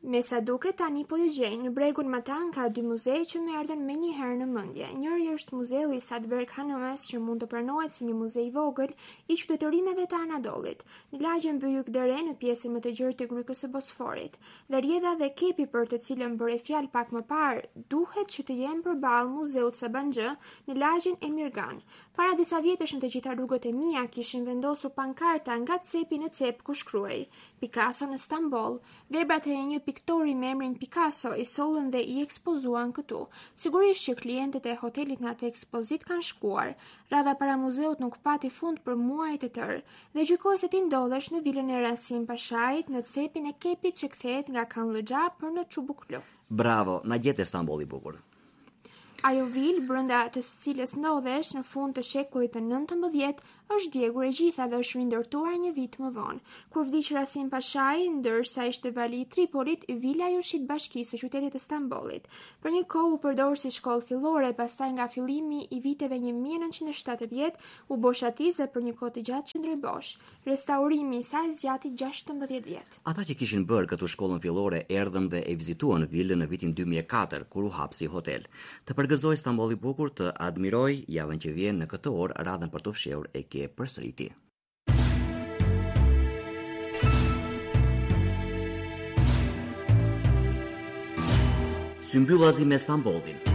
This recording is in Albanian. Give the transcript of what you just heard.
Me sa duket tani po ju gjej, në bregun Matan ka 2 muze që më erdhen me një herë në mendje. Njëri është muzeu i Sadberg Hanomes që mund të pranohet si një muze i vogël i qytetërimeve të Anadollit. Në lagjen Byjük Dere në pjesën më të gjerë të grykës së Bosforit. Dhe rjedha dhe kepi për të cilën bëre fjalë pak më parë, duhet që të jenë përballë muzeut Sabancı në lagjen Emirgan. Para disa vjetësh në të gjitha rrugët e mia kishin vendosur pankarta nga cepi në cep ku shkruhej Picasso në Stamboll. Verbrat e një piktori me emrin Picasso i sollën dhe i ekspozuan këtu. Sigurisht që klientët e hotelit në atë ekspozit kanë shkuar. Radha para muzeut nuk pati fund për muaj të tërë dhe gjykoi se ti ndodhesh në vilën e Rasim Pashait në cepin e kepit që kthehet nga Kanllxha për në Çubuklu. Bravo, na gjetë Stamboll i bukur. Ajo vilë brenda të cilës ndodhesh në fund të shekullit të 19 është djegur e gjitha dhe është rindërtuar një vit më vonë. Kur vdiq Rasim Pashai, ndërsa ishte vali i Tripolit, vila ju shit bashkisë së qytetit të Stambollit. Për një kohë u përdor si shkollë fillore, pastaj nga fillimi i viteve 1970 u boshatiz dhe për një kohë të gjatë qëndroi bosh. Restaurimi i saj zgjati 16 vjet. Ata që kishin bërë këtu shkollën fillore erdhën dhe e vizituan vilën në vitin 2004 kur u hapsi hotel. Të përgëzoj Stamboll i bukur, të admiroj javën që vjen në këtë orë radhën për të fshehur e ke përsëriti. Symbyllazi me Stambollin.